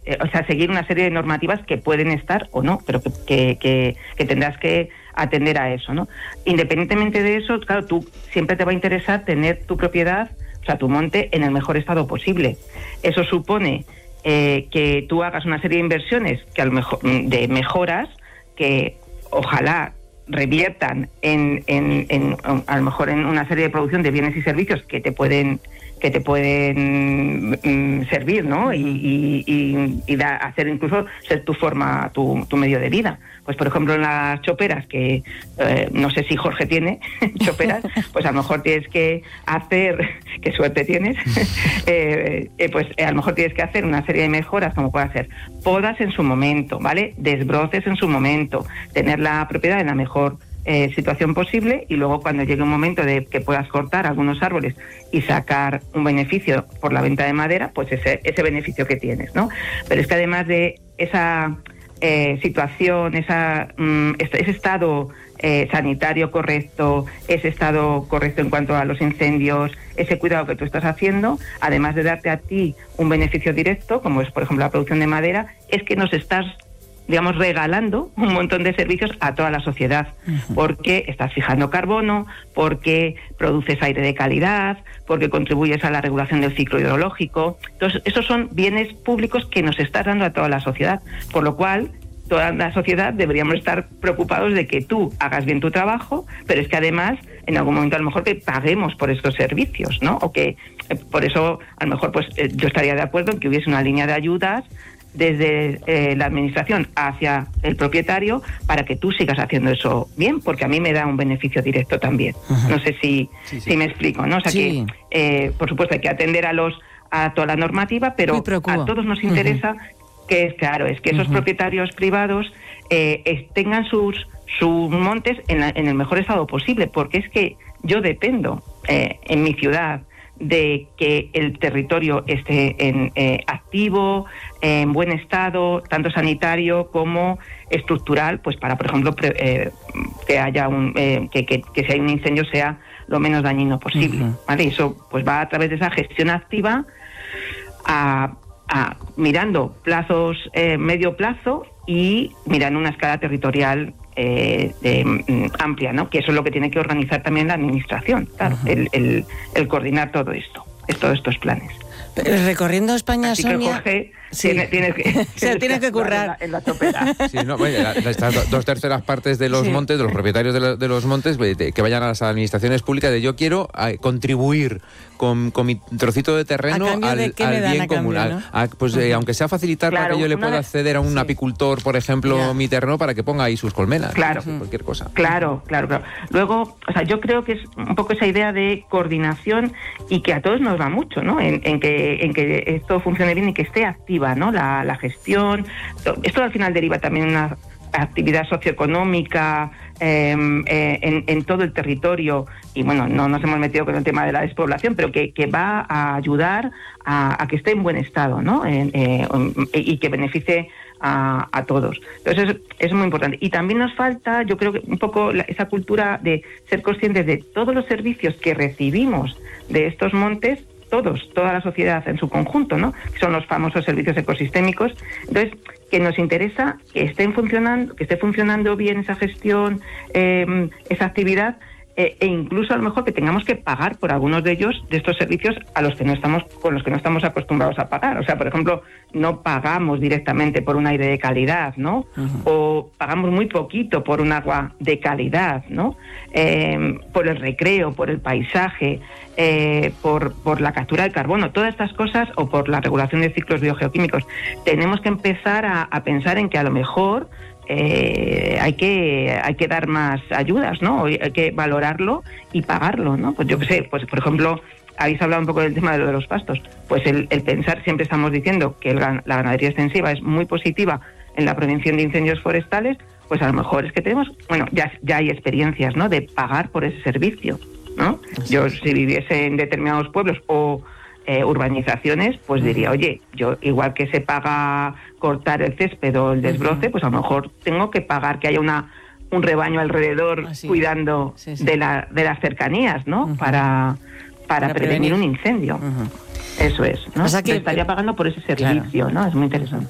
o sea, seguir una serie de normativas que pueden estar o no, pero que tendrás que atender a eso, ¿no? Independientemente de eso, claro, tú siempre te va a interesar tener tu propiedad, o sea, tu monte en el mejor estado posible. Eso supone que tú hagas una serie de inversiones que a lo mejor de mejoras que ojalá reviertan en a lo mejor en una serie de producción de bienes y servicios que te pueden servir, ¿no? Y hacer incluso ser tu forma, tu medio de vida. Pues por ejemplo en las choperas, que no sé si Jorge tiene choperas, pues a lo mejor tienes que hacer, qué suerte tienes, pues a lo mejor tienes que hacer una serie de mejoras, como puede ser podas en su momento, ¿vale? Desbroces en su momento, tener la propiedad en la mejor situación posible, y luego cuando llegue un momento de que puedas cortar algunos árboles y sacar un beneficio por la venta de madera, pues ese beneficio que tienes, ¿no? Pero es que además de esa situación, ese estado sanitario correcto, ese estado correcto en cuanto a los incendios, ese cuidado que tú estás haciendo, además de darte a ti un beneficio directo, como es por ejemplo la producción de madera, es que nos estás, digamos, regalando un montón de servicios a toda la sociedad, porque estás fijando carbono, porque produces aire de calidad, porque contribuyes a la regulación del ciclo hidrológico. Entonces, esos son bienes públicos que nos estás dando a toda la sociedad, por lo cual toda la sociedad deberíamos estar preocupados de que tú hagas bien tu trabajo, pero es que además en algún momento a lo mejor que paguemos por estos servicios, ¿no? O que por eso a lo mejor pues yo estaría de acuerdo en que hubiese una línea de ayudas desde la administración hacia el propietario para que tú sigas haciendo eso bien, porque a mí me da un beneficio directo también. No sé si me explico, ¿no? O sea que, por supuesto, hay que atender a toda la normativa, pero a todos nos interesa que es que esos propietarios privados tengan sus montes en el mejor estado posible, porque es que yo dependo en mi ciudad de que el territorio esté activo, en buen estado, tanto sanitario como estructural, pues para, por ejemplo, que haya que si hay un incendio sea lo menos dañino posible, ¿vale? Y eso pues va a través de esa gestión activa mirando plazos medio plazo y mirando una escala territorial amplia, ¿no? Que eso es lo que tiene que organizar también la administración, claro, el coordinar todo esto, todos estos planes. Recorriendo España, así Sonia... Que Jorge tienes que currar en la chopera. Sí, no, bueno, estas 2/3 partes de los montes, de los propietarios de los montes, que vayan a las administraciones públicas de yo quiero contribuir con mi trocito de terreno al bien común. ¿No? Pues aunque sea facilitar para que yo le pueda acceder a un apicultor, por ejemplo, mi terreno para que ponga ahí sus colmenas. Claro. Cualquier cosa. Claro. Luego, o sea, yo creo que es un poco esa idea de coordinación y que a todos nos va mucho, ¿no? En que esto funcione bien y que esté activa, ¿no? La gestión. Esto al final deriva también en una actividad socioeconómica en todo el territorio, y bueno, no nos hemos metido con el tema de la despoblación, pero que va a ayudar a que esté en buen estado, ¿no? Y que beneficie a todos. Entonces es muy importante. Y también nos falta, yo creo que un poco esa cultura de ser conscientes de todos los servicios que recibimos de estos montes, toda la sociedad en su conjunto, ¿no? Que son los famosos servicios ecosistémicos. Entonces, que nos interesa que esté funcionando bien esa gestión, esa actividad, e incluso a lo mejor que tengamos que pagar por algunos de ellos, de estos servicios, con los que no estamos acostumbrados a pagar. O sea, por ejemplo, no pagamos directamente por un aire de calidad, ¿no? O pagamos muy poquito por un agua de calidad, ¿no? Por el recreo, por el paisaje, por la captura del carbono, todas estas cosas, o por la regulación de ciclos biogeoquímicos. Tenemos que empezar a pensar en que a lo mejor hay que dar más ayudas, ¿no? Hay que valorarlo y pagarlo, ¿no? Pues yo qué sé, pues por ejemplo, habéis hablado un poco del tema de los pastos. Pues el pensar, siempre estamos diciendo que la ganadería extensiva es muy positiva en la prevención de incendios forestales, pues a lo mejor es que tenemos, bueno, ya hay experiencias, ¿no? De pagar por ese servicio, ¿no? Yo, si viviese en determinados pueblos o urbanizaciones, pues diría, oye, yo igual que se paga cortar el césped o el desbroce, pues a lo mejor tengo que pagar que haya un rebaño alrededor cuidando de las cercanías, ¿no? Para prevenir un incendio. Eso es, ¿no? O sea que estaría pagando por ese servicio, ¿no? Es muy interesante.